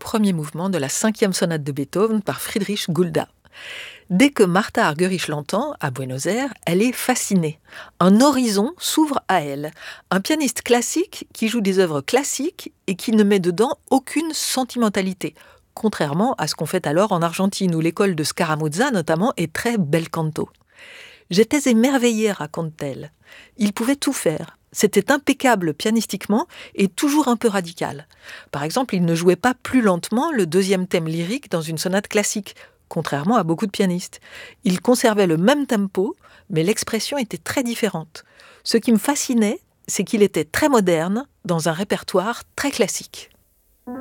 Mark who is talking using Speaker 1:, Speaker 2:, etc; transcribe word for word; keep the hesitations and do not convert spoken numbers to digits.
Speaker 1: premier mouvement de la cinquième sonate de Beethoven par Friedrich Gulda. Dès que Martha Argerich l'entend, à Buenos Aires, elle est fascinée. Un horizon s'ouvre à elle. Un pianiste classique qui joue des œuvres classiques et qui ne met dedans aucune sentimentalité. Contrairement à ce qu'on fait alors en Argentine, où l'école de Scaramuzza, notamment, est très bel canto. « J'étais émerveillée », raconte-t-elle. Il pouvait tout faire. C'était impeccable pianistiquement et toujours un peu radical. Par exemple, il ne jouait pas plus lentement le deuxième thème lyrique dans une sonate classique, contrairement à beaucoup de pianistes. Il conservait le même tempo, mais l'expression était très différente. Ce qui me fascinait, c'est qu'il était très moderne dans un répertoire très classique.